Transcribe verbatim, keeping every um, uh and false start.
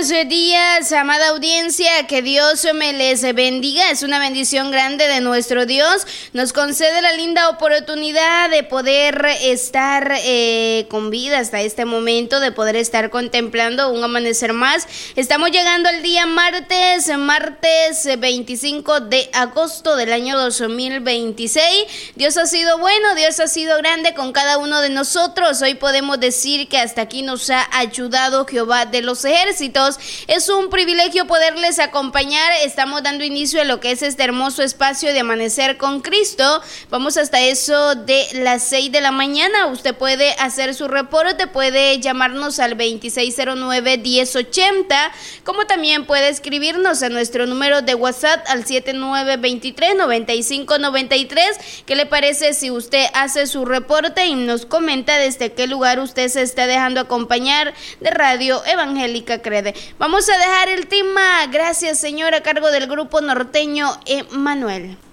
Buenos días, amada audiencia, que Dios me les bendiga. Es una bendición grande de nuestro Dios. Nos concede la linda oportunidad de poder estar eh, con vida hasta este momento, de poder estar contemplando un amanecer más. Estamos llegando al día martes, martes veinticinco de agosto del año dos mil veintiséis. Dios ha sido bueno, Dios ha sido grande con cada uno de nosotros. Hoy podemos decir que hasta aquí nos ha ayudado Jehová de los ejércitos. Es un privilegio poderles acompañar. Estamos dando inicio a lo que es este hermoso espacio de Amanecer con Cristo. Vamos hasta eso de las seis de la mañana. Usted puede hacer su reporte, puede llamarnos al veintiséis cero nueve, diez ochenta, como también puede escribirnos a nuestro número de WhatsApp al siete nueve dos tres, nueve cinco nueve tres. ¿Qué le parece si usted hace su reporte y nos comenta desde qué lugar usted se está dejando acompañar de Radio Evangélica Crede? Vamos a dejar el tema Gracias Señor a cargo del grupo norteño Emmanuel.